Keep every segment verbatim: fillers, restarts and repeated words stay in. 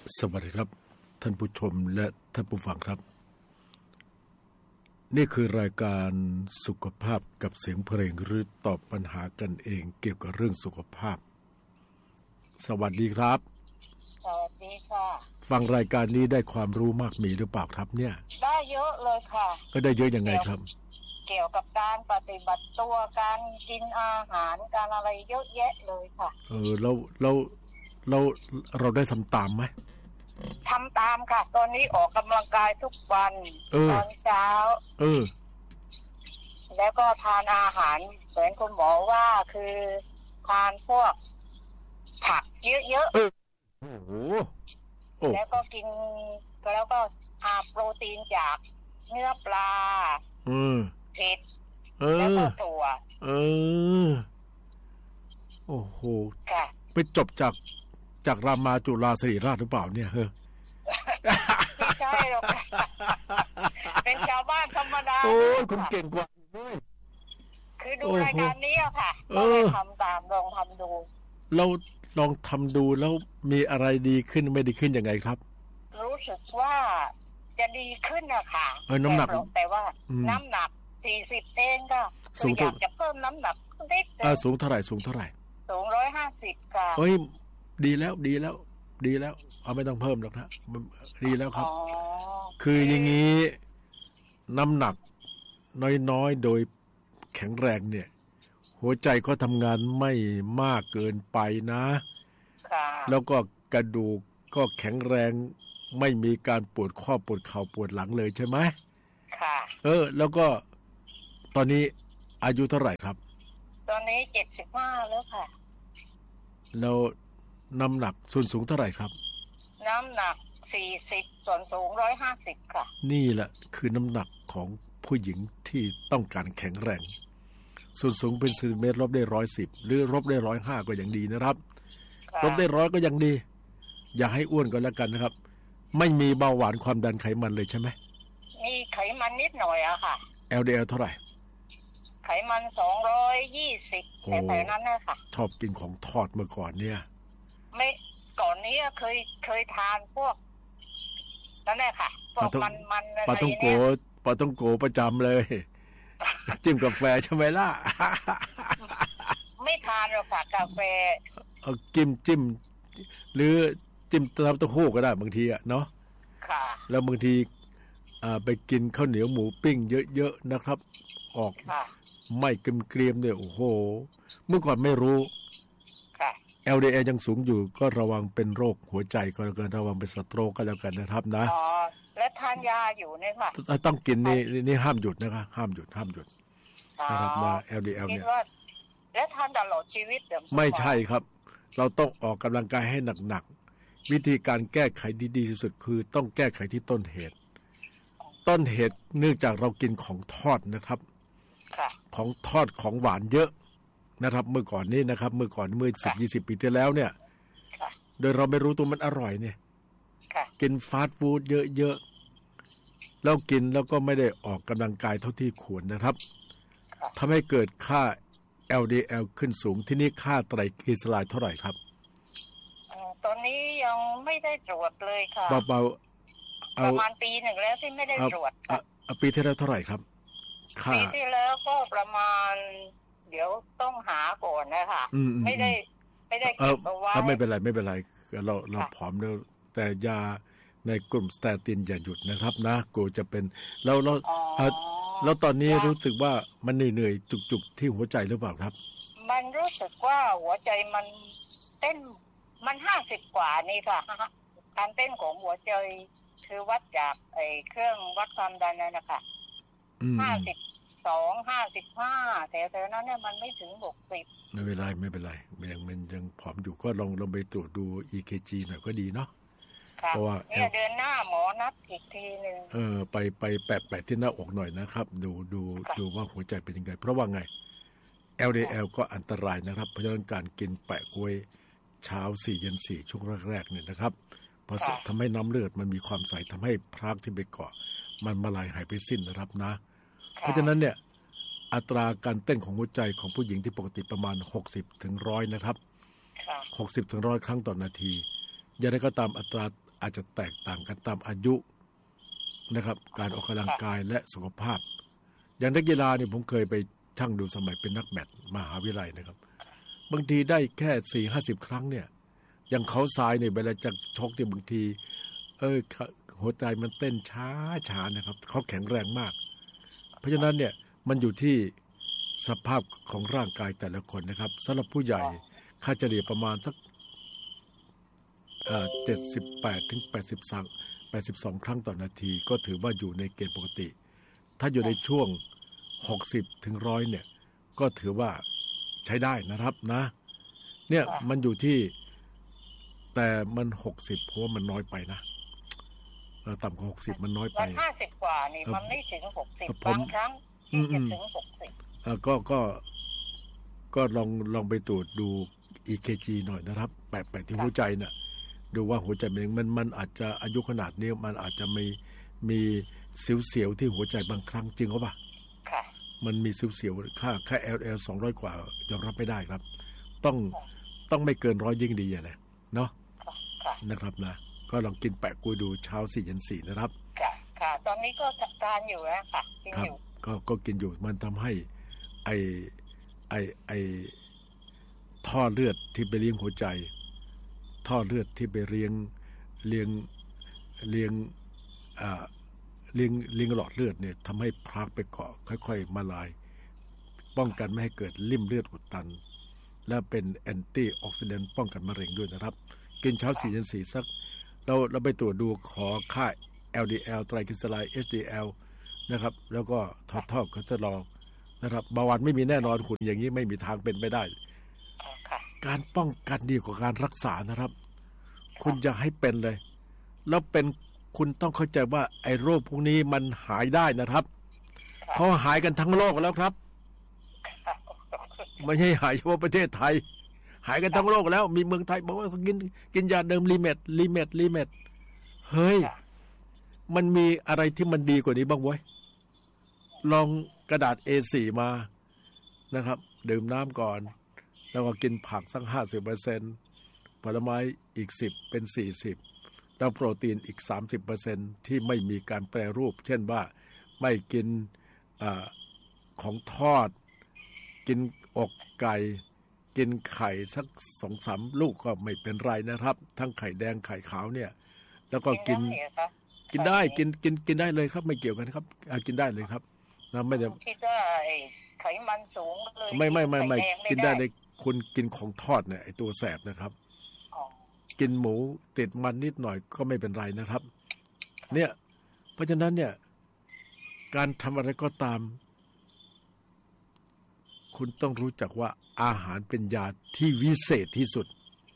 สวัสดีครับท่านผู้ชมและท่านผู้ฟังครับนี่คือรายการสุขภาพกับเสียงเพลงหรือตอบปัญหากันเองเกี่ยวกับเรื่องสุขภาพสวัสดีครับสวัสดีค่ะฟังรายการนี้ได้ความรู้มากมีหรือเปล่าครับเนี่ยได้เยอะเลยค่ะก็ได้เยอะยังไงครับเกี่ยวกับการปฏิบัติตัวการกินอาหารการอะไรเยอะแยะเลยค่ะเออเราเราเราเราได้ทำตามไหมทำตามค่ะตอนนี้ออกกำลังกายทุกวันตอนเช้าเออแล้วก็ทานอาหารเหมือนคุณหมอว่าคือทานพวกผักเยอะๆเออโอ้โหแล้วก็กินแล้วก็อาโปรตีนจากเนื้อปลาเออเผ็ดแล้วก็ถั่วเออโอ้โหค่ะไปจบจากจากรามาจุฬาศิริราชหรือเปล่าเนี่ยเฮ้อไม่ใช่หรอกเป็นชาวบ้านธรรมดาโอ้คุณเก่งกว่าด้วยคือดูรายการนี้อะค่ะก็เลยทำตามลองทำดูเราลองทำดูแล้วมีอะไรดีขึ้นไม่ดีขึ้นยังไงครับรู้สึกว่าจะดีขึ้นอะค่ะเออน้ำหนักแต่ว่าน้ำหนักสี่สิบเองก็สูงอยากจะเพิ่มน้ำหนักนิดอ่าสูงเท่าไหร่สูงเท่าไหร่สูงร้อยห้าสิบค่ะเฮ้ยดีแล้วดีแล้วดีแล้วเอาไม่ต้องเพิ่มหรอกนะดีแล้วครับคืออย่างนี้น้ำหนักน้อยๆโดยแข็งแรงเนี่ยหัวใจก็ทำงานไม่มากเกินไปนะแล้วก็กระดูกก็แข็งแรงไม่มีการปวดข้อปวดเข่าปวดหลังเลยใช่ไหมค่ะเออแล้วก็ตอนนี้อายุเท่าไหร่ครับตอนนี้เจ็ดสิบห้าแล้วค่ะแล้วน้ำหนักส่วนสูงเท่าไหร่ครับน้ำหนักสี่สิบส่วนสูงร้อยห้าสิบค่ะนี่แหละคือน้ำหนักของผู้หญิงที่ต้องการแข็งแรงส่วนสูงเป็นเซนติเมตรลบได้ร้อยสิบหรือลบได้ร้อยห้าก็ยังดีนะครับลบได้ร้อยก็ยังดีอย่าให้อ้วนก็แล้วกันนะครับไม่มีเบาหวานความดันไขมันเลยใช่ไหมมีไขมันนิดหน่อยอะค่ะแอล ดี แอล เท่าไหร่ไขมันสองร้อยยี่สิบแถวๆนั้นนะคะชอบกินของทอดเมื่อก่อนเนี่ยไม่ก่อนนี้เคยเคยทานพวกนั่นแหละค่ะพวกมันมันอะไรเนี่ยปลาต้องโกปลาต้องโกประจำเลยจิ้มกาแฟใช่ไหมล่ะไม่ทานหรอกค่ะกาแฟเอาจิ้มจิ้มหรือจิ้มน้ำเต้าหู้ก็ได้บางทีอ่ะเนาะค่ะแล้วบางทีอ่าไปกินข้าวเหนียวหมูปิ้งเยอะๆนะครับออกไม่เกรียมๆเนี่ยโอ้โหเมื่อก่อนไม่รู้ แอล ดี แอล ยังสูงอยู่ก็ระวังเป็นโรคหัวใจก็แล้วกันระวังเป็นสโตรกก็แล้วกันนะครับนะอ๋อและทานยาอยู่เนี่ยค่ะต้องกินนี่นี่ห้ามหยุดนะครับห้ามหยุดห้ามหยุดนะครับนะ แอล ดี แอล เนี่ยและทานตลอดชีวิตไม่ใช่ครับเราต้องออกกำลังกายให้หนักๆวิธีการแก้ไขดีๆที่สุดคือต้องแก้ไขที่ต้นเหตุต้นเหตุเนื่องจากเรากินของทอดนะครับของทอดของหวานเยอะนะครับเมื่อก่อนนี้นะครับเมื่อก่อนเมื่อสิบยี่สิบปีที่แล้วเนี่ยโดยเราไม่รู้ตัวมันอร่อยเนี่ยกินฟาสต์ฟู้ดเยอะๆแล้วกินแล้วก็ไม่ได้ออกกำลังกายเท่าที่ควรนะครับทำให้เกิดค่า แอล ดี แอล ขึ้นสูงที่นี่ค่าไตรกลีเซอไรด์เท่าไหร่ครับตอนนี้ยังไม่ได้ตรวจเลยค่ะเบาๆประมาณปีหนึ่งแล้วที่ไม่ได้ตรวจปีที่แล้วเท่าไหร่ครับปีที่แล้วก็ประมาณเดี๋ยวต้องหาก่อนนะคะไม่ได้ไม่ได้เก็บเอาไว้ไม่เป็นไรไม่เป็นไรเราเราผอมแล้วแต่ยาในกลุ่มสเตตินอย่าหยุดนะครับนะกูจะเป็นแล้วแล้วแล้วตอนนี้รู้สึกว่ามันเหนื่อยๆจุกๆที่หัวใจหรือเปล่าครับมันรู้สึกว่าหัวใจมันเต้นมันห้าสิบกว่านี่ค่ะการเต้นของหัวใจคือวัดจากไอ้เครื่องวัดความดันนั่นนะคะห้าสิบสองห้าสิบห้าแต่แต่นั้นเนี่ยมันไม่ถึงหกสิบไม่เป็นไรไม่เป็นไรยังมันยังผอมอยู่ก็ลองลองไปตรวจดู อี เค จี หน่อยก็ดีเนาะเพราะว่าเนี่ยเดือนหน้าหมอนัดอีกทีนึงเออไปไปแปะแปะที่หน้าอกหน่อยนะครับดูดูดูว่าหัวใจเป็นยังไงเพราะว่าไง แอล ดี แอล ก็อันตรายนะครับเพราะฉะนั้นการกินแปะกล้วยเช้าสี่เย็นสี่ช่วงแรกๆเนี่ยนะครับพอทำให้น้ำเลือดมันมีความใสทำให้พรากที่ไปเกาะมันมาลายหายไปสิ้นนะครับนะเพราะฉะนั้นเนี่ยอัตราการเต้นของหัวใจของผู้หญิงที่ปกติประมาณหกสิบถึงหนึ่งร้อยนะครับหกสิบถึงหนึ่งร้อยครั้งต่อนาทีอย่างไรก็ตามอัตราอาจจะแตกต่างกันตามอายุนะครับการออกกำลังกายและสุขภาพอย่างนักกีฬาเนี่ยผมเคยไปชั่งดูสมัยเป็นนักแบดมหาวิทยาลัยนะครับบางทีได้แค่สี่ห้าสิบครั้งเนี่ยอย่างเขาทรายเนี่ยเวลาจะชกเนี่ยบางทีเออหัวใจมันเต้นช้าช้านะครับเขาแข็งแรงมากเพราะฉะนั้นเนี่ยมันอยู่ที่สภาพของร่างกายแต่ละคนนะครับสำหรับผู้ใหญ่ค่าเฉลี่ยประมาณสักเจ็ดสิบแปดถึงแปดสิบสามแปดสิบสองครั้งต่อนาทีก็ถือว่าอยู่ในเกณฑ์ปกติถ้าอยู่ในช่วงหกสิบถึงหนึ่งร้อยเนี่ยก็ถือว่าใช้ได้นะครับนะเนี่ยมันอยู่ที่แต่มันหกสิบเพราะว่ามันน้อยไปนะต่ำกว่าหกสิบมันน้อยไปห้าสิบกว่านี่มันไม่ถึงหกสิบบางครั้งที่จะถึงหกสิบก็ก็ก็ลองลองไปตรวจดู อี เค จี หน่อยนะครับแปะแปะที่หัวใจน่ะดูว่าหัวใจมันมันมันอาจจะอายุขนาดนี้มันอาจจะมีมีเสียวๆที่หัวใจบางครั้งจริงหรือเปล่าค่ะมันมีเสียวๆค่าค่า แอล แอล สองร้อยกว่ายอมรับไม่ได้ครับต้องต้องไม่เกินร้อยยิ่งดีนะเนาะนะครับนะก็ลองกินแปะกุยดูเช้าสี่เย็นสี่นะครับค่ะค่ะตอนนี้ก็ทานอยู่นะค่ะกินอยู่ก็ก็กินอยู่มันทำให้ไอไอไอท่อเลือดที่ไปเลี้ยงหัวใจท่อเลือดที่ไปเลี้ยงเลี้ยงเลี้ยงอ่าเลี้ยงเลี้ยงหลอดเลือดเนี่ยทำให้พรากไปเกาะค่อยๆมาลายป้องกันไม่ให้เกิดลิ่มเลือดอุดตันและเป็นแอนตี้ออกซิแดนต์ป้องกันมะเร็งด้วยนะครับกินเช้าสี่เย็นสี่สักเราเราไปตรวจดูขอค่า แอล ดี แอล ไตรกลีเซอไรด์ เอช ดี แอล นะครับแล้วก็ทอดทอดคอเลสเตอรอลนะครับเบาหวานไม่มีแน่นอนคุณอย่างนี้ไม่มีทางเป็นไปได้การป้องกันดีกว่าการรักษานะครับคุณจะให้เป็นเลยแล้วเป็นคุณต้องเข้าใจว่าไอ้โรคพวกนี้มันหายได้นะครับเขาหายกันทั้งโลกแล้วครับไม่ใช่หายเฉพาะประเทศไทยหายกันทั้งโลกแล้วมีเมืองไทยบอกว่ากินกินยาเดิมลิเมตลิเมตลิเมตเฮ้ยมันมีอะไรที่มันดีกว่านี้บ้างวะลองกระดาษ เอ โฟร์ มานะครับดื่มน้ำก่อนแล้วก็กินผักสัก ห้าสิบเปอร์เซ็นต์ ผลไม้อีกสิบเป็นสี่สิบแล้วโปรตีนอีก สามสิบเปอร์เซ็นต์ ที่ไม่มีการแปรรูปเช่นว่าไม่กินอ่าของทอดกินอกไก่กินไข่สัก สองสาม ลูกก็ไม่เป็นไรนะครับทั้งไข่แดงไข่ขาวเนี่ยแล้วก็กินกินได้กินกินกินได้เลยครับไม่เกี่ยวกันครับกินได้เลยครับนะไม่ได้คิดว่าไขมันสูงเลยไม่ไม่ไม่ไม่กินได้เลยคุณกินของทอดเนี่ยไอตัวแสบนะครับกินหมูติดมันนิดหน่อยก็ไม่เป็นไรนะครับเนี่ยเพราะฉะนั้นเนี่ยการทำอะไรก็ตามคุณต้องรู้จักว่าอาหารเป็นยาที่วิเศษที่สุด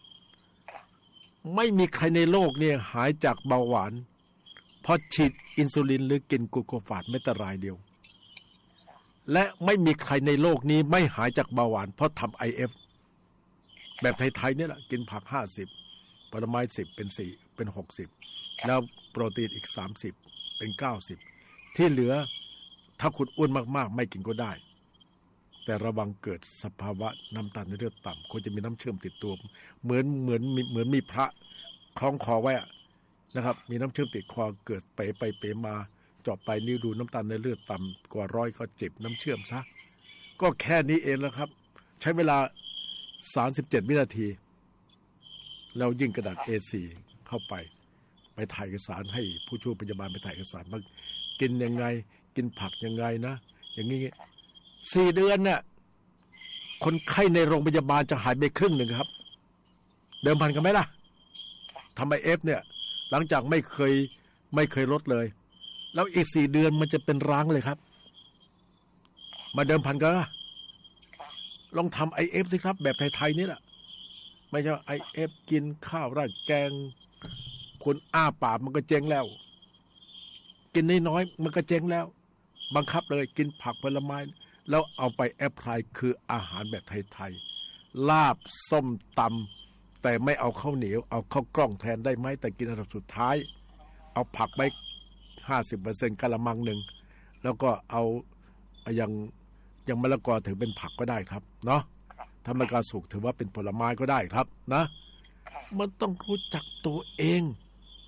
ไม่มีใครในโลกเนี่ยหายจากเบาหวานเพราะฉีดอินซูลินหรือกินกลูโคฟาจแม้แต่รายเดียวและไม่มีใครในโลกนี้ไม่หายจากเบาหวานเพราะทำ ไอ เอฟ แบบไทยๆเนี่ยแหละกินผักห้าสิบผลไม้สิบเป็นสี่เป็นหกสิบแล้วโปรตีนอีกสามสิบเป็นเก้าสิบที่เหลือถ้าคุณอ้วนมากๆไม่กินก็ได้แต่ระวังเกิดสภาวะน้ำตาลในเลือดต่ำคนจะมีน้ำเชื่อมติดตัวเหมือนเหมือนเหมือนมีพระคล้องคอไว้นะครับมีน้ำเชื่อมติดคอเกิดเป๋ไปเป๋มาเจาะไปนิ้วดูน้ำตาลในเลือดต่ำกว่าร้อยก็เจ็บน้ำเชื่อมซะก็แค่นี้เองแล้วครับใช้เวลาสามสิบเจ็ดวินาทีแล้วยิ่งกระดาษ เอ โฟร์ เข้าไปไปถ่ายเอกสารให้ผู้ช่วยพยาบาลไปถ่ายเอกสารว่ากินยังไงกินผักยังไงนะอย่างนี้สี่เดือนเนี่ยคนไข้ในโรงพยาบาลจะหายไปครึ่งหนึ่งครับเดิมพันกันไหมล่ะทำไอเอฟเนี่ยหลังจากไม่เคยไม่เคยลดเลยแล้วอีกสี่เดือนมันจะเป็นร้างเลยครับมาเดิมพันกันละลองทำไอเอฟสิครับแบบไทยๆนี่แหละไม่ใช่ไอเอฟกินข้าวราดแกงคนอ้าปากมันก็เจ๊งแล้วกินน้อยๆมันก็เจ๊งแล้วบังคับเลยกินผักผลไม้แล้วเอาไปแอพพลายคืออาหารแบบไทยๆลาบส้มตำแต่ไม่เอาข้าวเหนียวเอาข้าวกล้องแทนได้ไหมแต่กินอันดับสุดท้ายเอาผักไป ห้าสิบเปอร์เซ็นต์ กะละมังหนึ่งแล้วก็เอาอย่างอย่างมะละกอถือเป็นผักก็ได้ครับเนาะถ้ามะละกอสุกถือว่าเป็นผลไม้ก็ได้ครับนะมันต้องรู้จักตัวเอง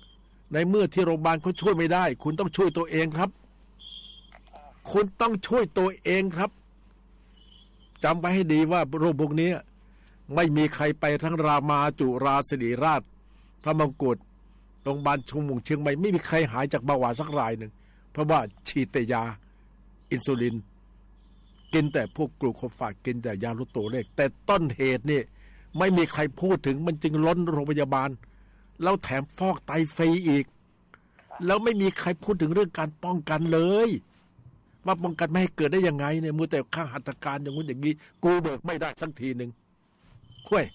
ในเมื่อที่โรงพยาบาลเขาช่วยไม่ได้คุณต้องช่วยตัวเองครับคุณต้องช่วยตัวเองครับจำไว้ให้ดีว่าโรคพวกนี้ไม่มีใครไปทั้งรามาจุฬาศิริราชพระมงกุฎโรงพยาบาลชุมพรเชียงใหม่ไม่มีใครหายจากเบาหวานสักรายหนึ่งเพราะว่าฉีดแต่ยาอินซูลินกินแต่พวกกลูโคฟากินแต่ยาลดตัวเลขแต่ต้นเหตุนี่ไม่มีใครพูดถึงมันจึงล้นโรงพยาบาลแล้วแถมฟอกไตฟรีอีกแล้วไม่มีใครพูดถึงเรื่องการป้องกันเลยว่าป้องกันไม่ให้เกิดได้ยังไงเนี่ยมัวแต่ข้างหัตถการอย่างนู้นอย่างนี้กูเบิกไม่ได้สักทีหนึ่งห้วย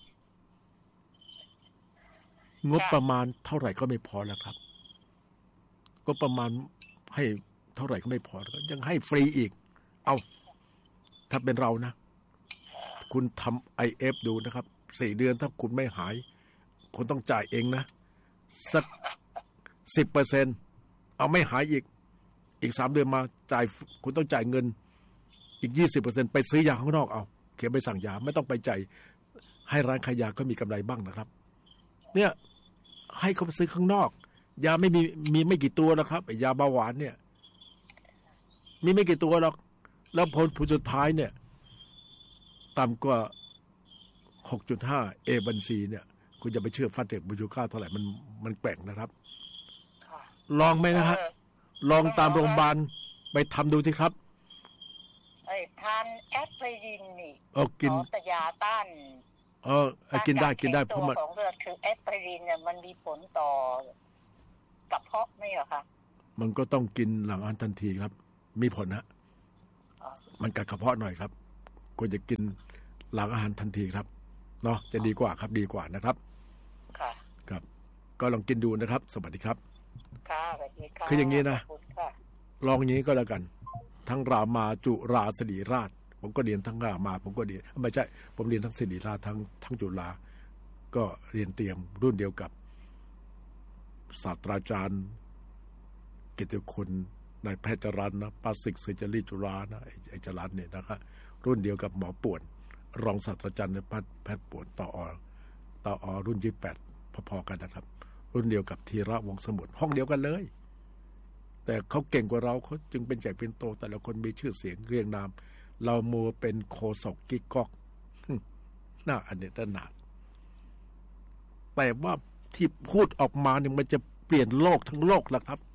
งบประมาณเท่าไหร่ก็ไม่พอแล้วครับก็ประมาณให้เท่าไหร่ก็ไม่พอแล้วยังให้ฟรีอีกเอาถ้าเป็นเรานะคุณทำไอเอฟดูนะครับสี่เดือนถ้าคุณไม่หายคุณต้องจ่ายเองนะสักสิบเปอร์เซ็นต์เอาไม่หายอีกอีกสามเดือนมาจ่ายคุณต้องจ่ายเงินอีกยี่สิบเปอร์เซ็นต์ไปซื้อยาข้างนอกเอาเขียนไปสั่งยาไม่ต้องไปจ่ายให้ร้านขายยาก็มีกำไรบ้างนะครับเนี่ยให้เขาไปซื้อข้างนอกยาไม่มีมีไม่กี่ตัวนะครับไอ้ยาเบาหวานเนี่ยมีไม่กี่ตัวหรอกแล้วผลผลสุดท้ายเนี่ยต่ำกว่า หกจุดห้า เอบัญชีเนี่ยคุณจะไปเชื่อฟันเด็กบูชูค่าเท่าไหร่มันมันแกว่งนะครับลองไหมนะฮะลองตามโรงพยาบาลไปทำดูสิครับไอ้ทานแอสไพรินนี่เออกินแต่ยาต้านเออกินได้กินได้เพราะมันของเลือดคือแอสไพรินเนี่ยมันมีผลต่อกระเพาะไม่เหรอคะมันก็ต้องกินหลังอาหารทันทีครับมีผลนะมันกัดกระเพาะหน่อยครับควรจะกินหลังอาหารทันทีครับเนาะจะดีกว่าครับดีกว่านะครับค่ะครับก็ลองกินดูนะครับสวัสดีครับค่ะสวัสดีค่ะคืออย่างนี้นะลองอย่างนี้ก็แล้วกันทั้งรามาจุฬาศิริราชผมก็เรียนทั้งรามาผมก็เรียนไม่ใช่ผมเรียนทั้งศิริราชทั้งทั้งจุฬาก็เรียนเตรียมรุ่นเดียวกับศาสตราจารย์กิตติคุณนายแพทย์จรัญนะปาสิกเซจรีจุฬานะไอ้จรัญเนี่ยนะครับรุ่นเดียวกับหมอป่วนรองศาสตราจารย์ในแพทย์ป่วนต่ออต่ออรุ่นยี่สิบแปดพอๆกันนะครับรุ่นเดียวกับธีระวงศ์สมุทรห้องเดียวกันเลยแต่เขาเก่งกว่าเราเขาจึงเป็นใหญ่เป็นโตแต่ละคนมีชื่อเสียงเรียงนามเรามัวเป็นโคศกกิ๊กก๊อกน่าอันเนตนาดแต่ว่าที่พูดออกมาเนี่ยมันจะเปลี่ยนโลกทั้งโลกแล้วครับ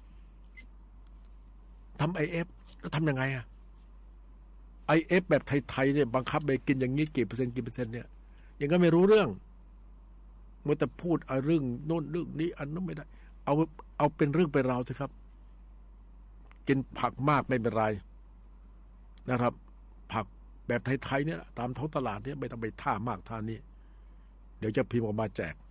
ทำไอเอฟก็ทำยังไงอะไอเอฟแบบไทยๆเนี่ยบังคับไปกินอย่างนี้กี่เปอร์เซ็นต์กี่เปอร์เซ็นต์เนี่ยยังก็ไม่รู้เรื่องเมื่อแต่พูดเอาเรื่องโน่นเรื่องนี้อันนั้นไม่ได้เอาเอาเป็นเรื่องเป็นราวสิครับกินผักมากไม่เป็นไรนะครับผักแบบไทยๆเนี่ยตามท้องตลาดเนี่ยไม่ต้องไปท่ามากท่านี้เดี๋ยวจะพิมพ์ออกมาแจก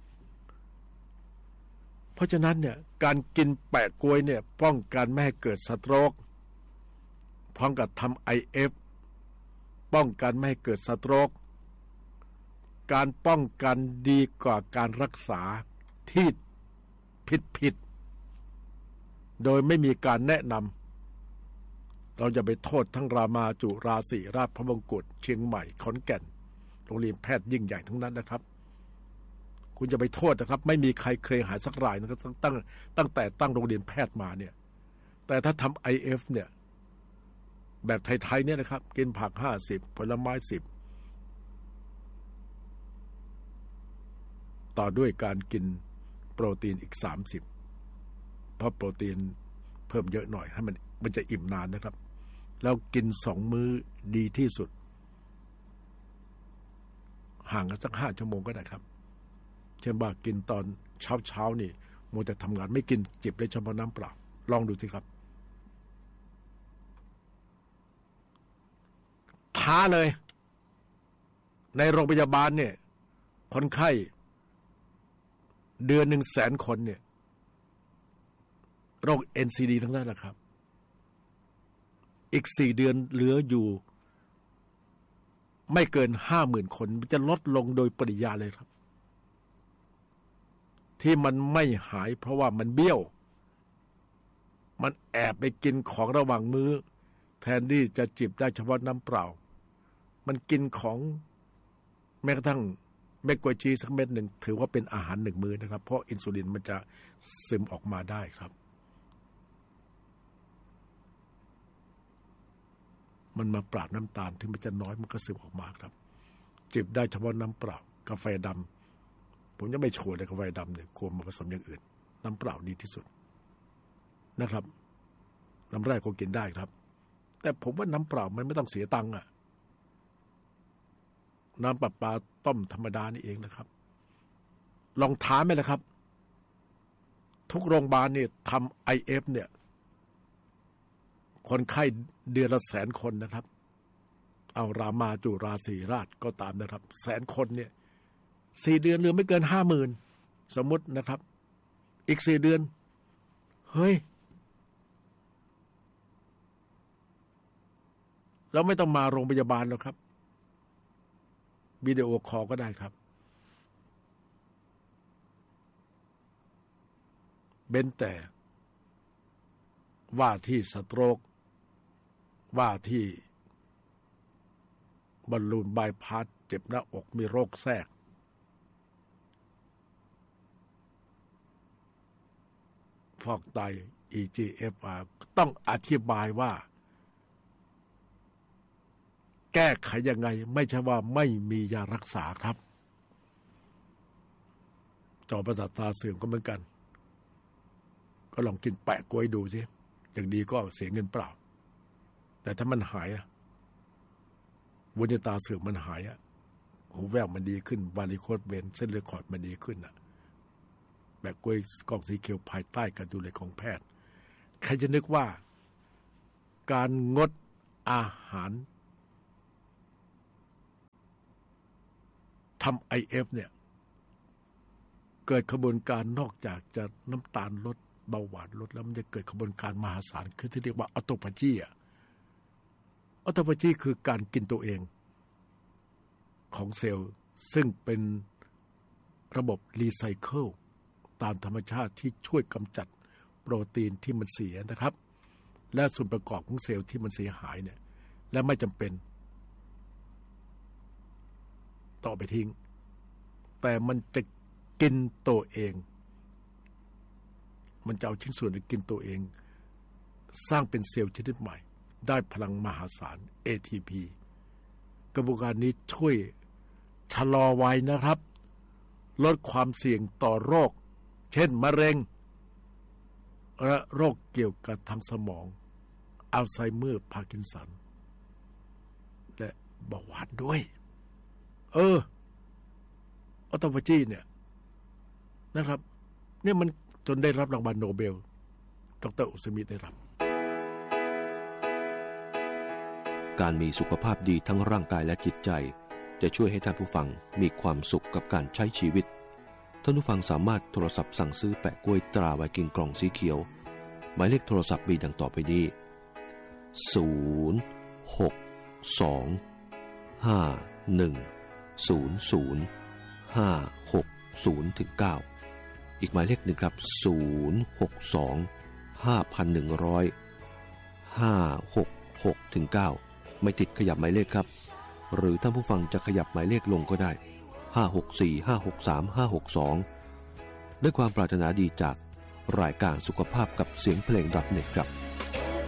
เพราะฉะนั้นเนี่ยการกินแปะกล้วยเนี่ยป้องกันไม่ให้เกิดสโตรกพร้อมกับทำ ไอ เอฟ ป้องกันไม่ให้เกิดสโตรกการป้องกันดีกว่าการรักษาที่ผิดผิดโดยไม่มีการแนะนำเราจะไปโทษทั้งรามาจุฬาศิริราชพระมงกุฎเชียงใหม่ขอนแก่นโรงเรียนแพทย์ยิ่งใหญ่ทั้งนั้นนะครับคุณจะไปโทษนะครับไม่มีใครเคยหายสักรายนะครับตั้งตั้งแต่ตั้งโรงเรียนแพทย์มาเนี่ยแต่ถ้าทำ ไอ เอฟ เนี่ยแบบไทยๆเนี่ยนะครับกินผักห้าสิบผลไม้สิบต่อด้วยการกินโปรตีนอีกสามสิบเพราะโปรตีนเพิ่มเยอะหน่อยให้มันมันจะอิ่มนานนะครับแล้วกินสองมื้อดีที่สุดห่างกันสักห้าชั่วโมงก็ได้ครับเช่นว่ากินตอนเช้าเช้านี่มัวแต่ทำงานไม่กินจิบได้เฉพาะน้ำเปล่าลองดูสิครับท้าเลยในโรงพยาบาลเนี่ยคนไข้เดือนหนึ่งแสนคนเนี่ยโรค เอ็น ซี ดี ทั้งนั้นนะครับอีกสี่เดือนเหลืออยู่ไม่เกินห้าหมื่นคนมันจะลดลงโดยปริยายเลยครับที่มันไม่หายเพราะว่ามันเบี้ยวมันแอบไปกินของระหว่างมื้อแทนที่จะจิบได้เฉพาะน้ำเปล่ามันกินของแม้กระทั่งเม็ดกล้วยชีสักเม็ดหนึ่งถือว่าเป็นอาหารหนึ่งมื้อนะครับเพราะอินซูลินมันจะซึมออกมาได้ครับมันมาปราบน้ำตาลถึงมันจะน้อยมันก็ซึมออกมาครับจิบได้เฉพาะน้ำเปล่ากาแฟดำผมยังไม่โชว์เลยกาแฟดำเนี่ยควรมาผสมอย่างอื่นน้ำเปล่าดีที่สุดนะครับน้ำแร่ก็กินได้ครับแต่ผมว่าน้ำเปล่ามันไม่ต้องเสียตังค์อะน้ำประปาต้มธรรมดานี่เองนะครับลองถามไหมล่ะครับทุกโรงพยาบาลเนี่ยทำ ไอ เอฟ เนี่ยคนไข้เดือนละแสนคนนะครับเอารามาจุฬาศิริราชก็ตามนะครับแสนคนเนี่ยสี่เดือนเหลือไม่เกินห้าหมื่นสมมตินะครับอีกสี่เดือนเฮ้ยเราไม่ต้องมาโรงพยาบาลหรอกครับวิดีโอคอลก็ได้ครับเบ้นแต่ว่าที่สโตรกว่าที่บอลลูนบายพาสเจ็บหน้าอกมีโรคแทรกฟอกไต อี จี เอฟ อาร์ ต้องอธิบายว่าแก้ไขยังไงไม่ใช่ว่าไม่มียารักษาครับจอประสาทตาเสื่อมก็เหมือนกันก็ลองกินแปะกล้วยดูสิอย่างดีก็เสียเงินเปล่าแต่ถ้ามันหายอะวุ้นตาเสื่อมมันหายอะหูแว่วมันดีขึ้นวาริโคสเวนเส้นเลือดขอดมันดีขึ้นอะแปะกล้วยกล่องสีเขียวภายใต้การดูแลของแพทย์ใครจะนึกว่าการงดอาหารทำ ไอ เอฟ เนี่ยเกิดขบวนการนอกจากจะน้ำตาลลดเบาหวานลดแล้วมันจะเกิดขบวนการมหาศาลคือที่เรียกว่าออโตฟาจีอ่ะออโตฟาจีคือการกินตัวเองของเซลล์ซึ่งเป็นระบบรีไซเคิลตามธรรมชาติที่ช่วยกำจัดโปรตีนที่มันเสียนะครับและส่วนประกอบของเซลล์ที่มันเสียหายเนี่ยและไม่จำเป็นต่อไปทิ้งแต่มันจะกินตัวเองมันจะเอาชิ้นส่วนไปกินตัวเองสร้างเป็นเซลล์ชนิดใหม่ได้พลังมหาศาล เอ ที พี กระบวนการนี้ช่วยชะลอวัยนะครับลดความเสี่ยงต่อโรคเช่นมะเร็งและโรคเกี่ยวกับทางสมองอัลไซเมอร์พาร์กินสันและเบาหวานด้วยเออออโตฟาจีเนี่ยนะครับเนี่ยมันจนได้รับรางวัลโนเบลดร.อุสมิทได้รับการมีสุขภาพดีทั้งร่างกายและจิตใจจะช่วยให้ท่านผู้ฟังมีความสุขกับการใช้ชีวิตท่านผู้ฟังสามารถโทรศัพท์สั่งซื้อแปะกล้วยตราไวกิ้งกล่องสีเขียวหมายเลขโทรศัพท์มีดังต่อไปนี้ศูนย์ หก สอง ห้า หนึ่ง ศูนย์ ศูนย์ ห้า หก ศูนย์ ถึง เก้าอีกหมายเลขหนึ่งครับศูนย์ หก สอง ห้า หนึ่ง ศูนย์ ห้า หก หก ถึง เก้าไม่ติดขยับหมายเลขครับหรือท่านผู้ฟังจะขยับหมายเลขลงก็ได้ห้า หก สี่ ห้า หก สาม ห้า หก สองด้วยความปรารถนาดีจากรายการสุขภาพกับเสียงเพลง .เน็ต ครับ